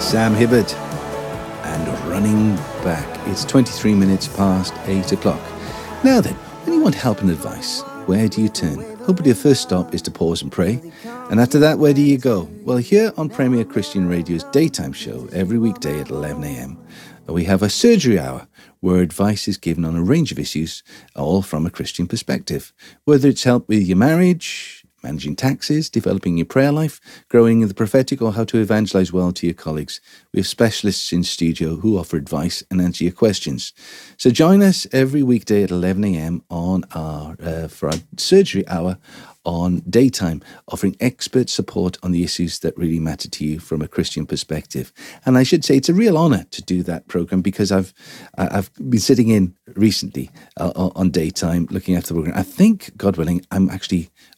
Sam Hibbert and Running Back. It's 23 minutes past 8 o'clock. Now then, when you want help and advice, where do you turn? Hopefully your first stop is to pause and pray. And after that, where do you go? Well, here on Premier Christian Radio's daytime show, every weekday at 11 a.m, we have a surgery hour where advice is given on a range of issues, all from a Christian perspective. Whether it's help with your marriage, managing taxes, developing your prayer life, growing in the prophetic, or how to evangelize well to your colleagues. We have specialists in studio who offer advice and answer your questions. So join us every weekday at 11 a.m. on for our surgery hour on daytime, offering expert support on the issues that really matter to you from a Christian perspective. And I should say it's a real honor to do that program because I've been sitting in recently on daytime looking after the program. I think, God willing, I'm actually